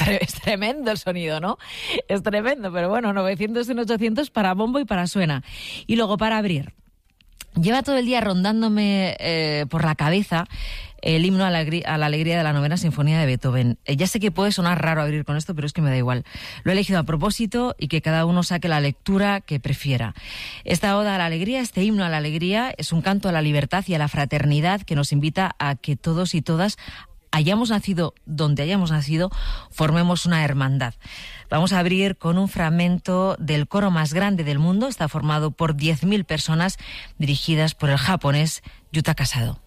Es tremendo el sonido, ¿no? Es tremendo, pero bueno, 900 en 800 para bombo y para suena. Y luego para abrir. Lleva todo el día rondándome por la cabeza el himno a la alegría de la 9ª Sinfonía de Beethoven. Ya sé que puede sonar raro abrir con esto, pero es que me da igual. Lo he elegido a propósito y que cada uno saque la lectura que prefiera. Esta oda a la alegría, este himno a la alegría, es un canto a la libertad y a la fraternidad que nos invita a que todos y todas, hayamos nacido donde hayamos nacido, formemos una hermandad. Vamos a abrir con un fragmento del coro más grande del mundo. Está formado por 10.000 personas dirigidas por el japonés Yuta Kasado.